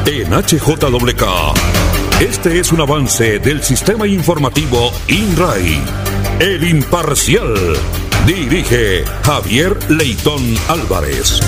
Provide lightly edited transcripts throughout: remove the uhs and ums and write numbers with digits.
en HJWK. Este es un avance del sistema informativo INRAI. El Imparcial. Dirige Javier Leitón Álvarez.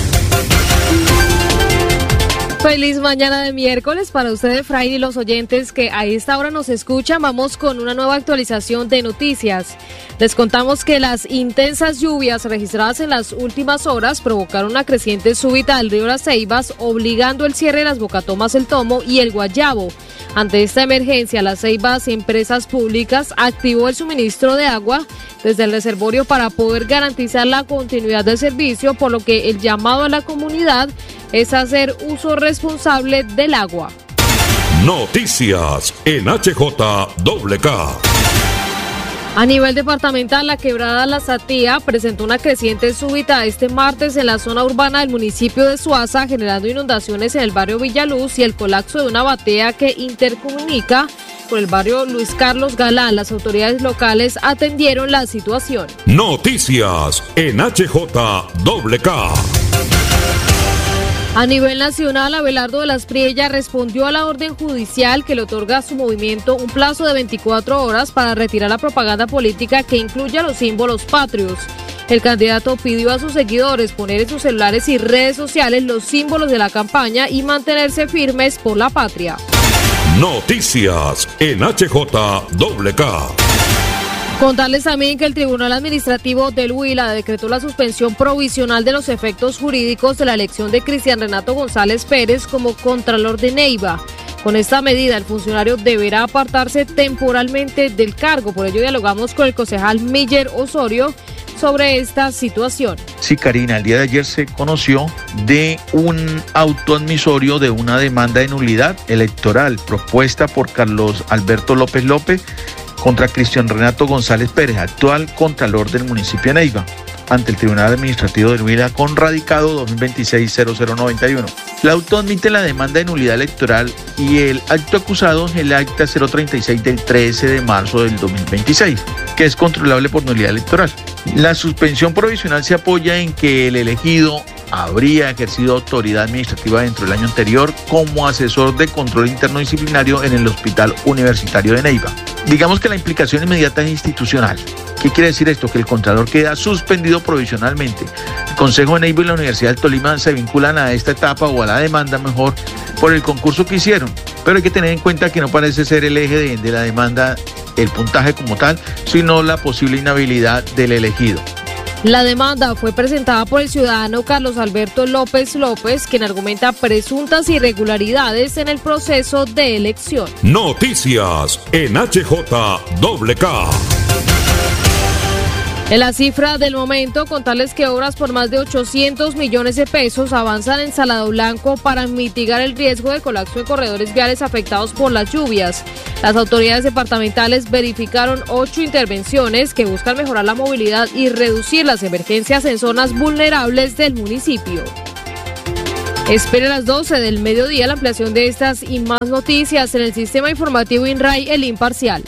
Feliz mañana de miércoles para usted, Efraín, y los oyentes que a esta hora nos escuchan. Vamos con una nueva actualización de noticias. Les contamos que las intensas lluvias registradas en las últimas horas provocaron una creciente súbita del río Las Ceibas, obligando el cierre de las Bocatomas El Tomo y el Guayabo. Ante esta emergencia, Las Ceibas, empresas públicas, activó el suministro de agua desde el reservorio para poder garantizar la continuidad del servicio, por lo que el llamado a la comunidad es hacer uso responsable del agua. Noticias en HJWK. A nivel departamental, la quebrada La Satía presentó una creciente súbita este martes en la zona urbana del municipio de Suaza, generando inundaciones en el barrio Villaluz y el colapso de una batea que intercomunica con el barrio Luis Carlos Galán. Las autoridades locales atendieron la situación. Noticias en HJWK. A nivel nacional, Abelardo de las Priella respondió a la orden judicial que le otorga a su movimiento un plazo de 24 horas para retirar la propaganda política que incluya los símbolos patrios. El candidato pidió a sus seguidores poner en sus celulares y redes sociales los símbolos de la campaña y mantenerse firmes por la patria. Noticias en HJWK. Contarles también que el Tribunal Administrativo del Huila decretó la suspensión provisional de los efectos jurídicos de la elección de Cristian Renato González Pérez como Contralor de Neiva. Con esta medida, el funcionario deberá apartarse temporalmente del cargo. Por ello, dialogamos con el concejal Miller Osorio sobre esta situación. Sí, Karina, el día de ayer se conoció de un auto admisorio de una demanda de nulidad electoral propuesta por Carlos Alberto López López contra Cristian Renato González Pérez, actual Contralor del municipio de Neiva, ante el Tribunal Administrativo del Huila con radicado 2026-0091. El auto admite la demanda de nulidad electoral y el acto acusado es el acta 036 del 13 de marzo del 2026, que es controlable por nulidad electoral. La suspensión provisional se apoya en que el elegido habría ejercido autoridad administrativa dentro del año anterior como asesor de control interno disciplinario en el Hospital Universitario de Neiva. Digamos que la implicación inmediata es institucional. ¿Qué quiere decir esto? Que el Contralor queda suspendido provisionalmente. El Consejo de Neiva y la Universidad del Tolima se vinculan a esta etapa o a la demanda mejor por el concurso que hicieron. Pero hay que tener en cuenta que no parece ser el eje de la demanda el puntaje como tal, sino la posible inhabilidad del elegido. La demanda fue presentada por el ciudadano Carlos Alberto López López, quien argumenta presuntas irregularidades en el proceso de elección. Noticias en HJWK. En la cifra del momento, contarles que obras por más de 800 millones de pesos avanzan en Salado Blanco para mitigar el riesgo de colapso en corredores viales afectados por las lluvias. Las autoridades departamentales verificaron 8 intervenciones que buscan mejorar la movilidad y reducir las emergencias en zonas vulnerables del municipio. Espere a las 12 del mediodía la ampliación de estas y más noticias en el sistema informativo INRAI, El Imparcial.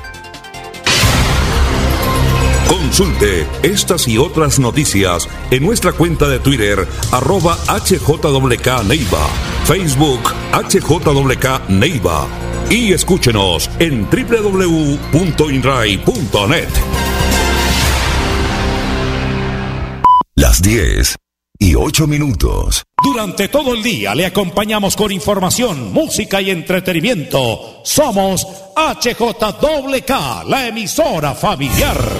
Consulte estas y otras noticias en nuestra cuenta de Twitter, @HJWK Neiva, Facebook HJWK Neiva y escúchenos en www.inrai.net. Las 10:08. Durante todo el día le acompañamos con información, música y entretenimiento. Somos HJWK, la emisora familiar.